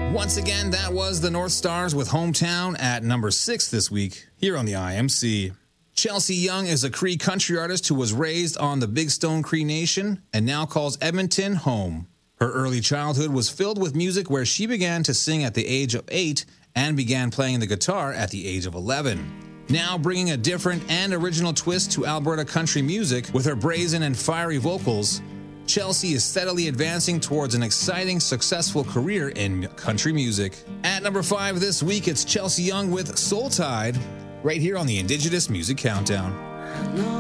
Once again, that was the North Stars with Hometown at number 6 this week here on the IMC. Chelsea Young is a Cree country artist who was raised on the Big Stone Cree Nation and now calls Edmonton home. Her early childhood was filled with music where she began to sing at the age of 8 and began playing the guitar at the age of 11. Now bringing a different and original twist to Alberta country music with her brazen and fiery vocals, Chelsea is steadily advancing towards an exciting, successful career in country music. At number 5 this week, it's Chelsea Young with Soul Tide, right here on the Indigenous Music Countdown.